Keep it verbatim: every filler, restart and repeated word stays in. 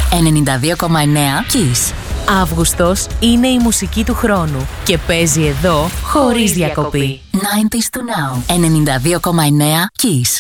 ενενήντα δύο κόμμα εννέα Kiss. Αύγουστος είναι η μουσική του χρόνου και παίζει εδώ χωρίς διακοπή. ενενήντα του Now. ενενήντα δύο κόμμα εννέα Kiss.